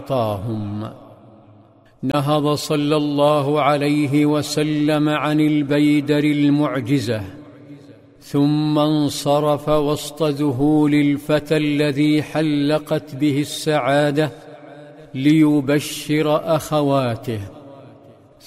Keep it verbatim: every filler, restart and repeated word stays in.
أعطاهم. نهض صلى الله عليه وسلم عن البيدر المعجزة، ثم انصرف وسط ذهول الفتى الذي حلقت به السعادة ليبشر أخواته.